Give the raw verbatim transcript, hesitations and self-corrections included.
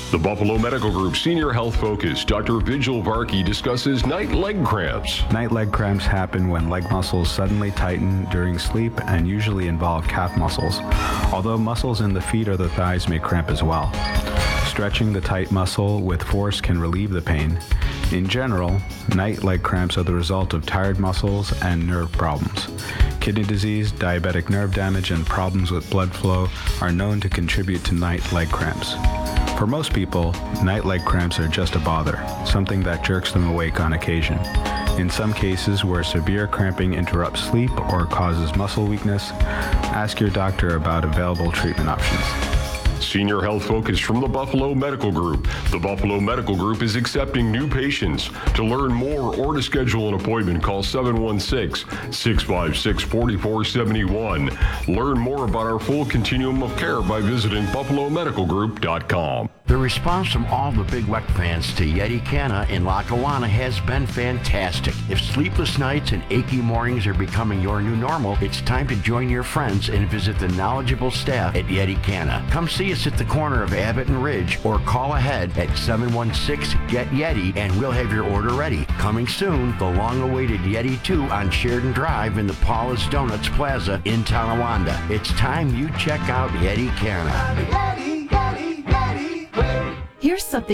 The Buffalo Medical Group Senior Health Focus, Doctor Vigil Varkey, discusses night leg cramps. Night leg cramps happen when leg muscles suddenly tighten during sleep and usually involve calf muscles, although muscles in the feet or the thighs may cramp as well. Stretching the tight muscle with force can relieve the pain. In general, night leg cramps are the result of tired muscles and nerve problems. Kidney disease, diabetic nerve damage, and problems with blood flow are known to contribute to night leg cramps. For most people, night leg cramps are just a bother, something that jerks them awake on occasion. In some cases where severe cramping interrupts sleep or causes muscle weakness, ask your doctor about available treatment options. Senior Health Focus from the Buffalo Medical Group. The Buffalo Medical Group is accepting new patients. To learn more or to schedule an appointment, call seven one six, six five six, four four seven one. Learn more about our full continuum of care by visiting buffalo medical group dot com. The response from all the Big Weck fans to Yeti Canna in Lackawanna has been fantastic. If sleepless nights and achy mornings are becoming your new normal, it's time to join your friends and visit the knowledgeable staff at Yeti Canna. Come see us at the corner of Abbott and Ridge or call ahead at seven one six, get Yeti and we'll have your order ready. Coming soon, the long-awaited Yeti two on Sheridan Drive in the Paula's Donuts Plaza in Tonawanda. It's time you check out Yeti Canna. Yeti, Yeti, Yeti. Here's something